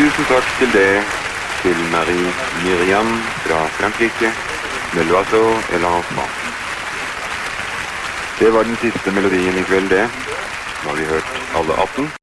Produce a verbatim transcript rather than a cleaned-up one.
Tusen takk til det, til Marie Miriam fra Frankrike, med l'oiseau et l'enfant. Det var den siste melodien i kveld, det. Nå har vi hørt alle atten.